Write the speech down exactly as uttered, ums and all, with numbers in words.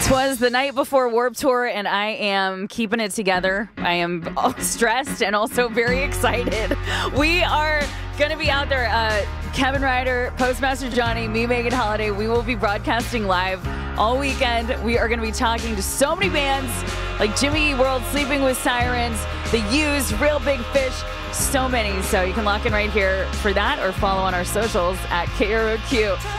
'Twas the night before Warped Tour, and I am keeping it together. I am stressed and also very excited. We are going to be out there. Uh, Kevin Ryder, Postmaster Johnny, me, Megan Holiday. We will be broadcasting live all weekend. We are going to be talking to so many bands like Jimmy Eat World, Sleeping with Sirens, The Used, Real Big Fish, so many. So you can lock in right here for that or follow on our socials at K R O Q.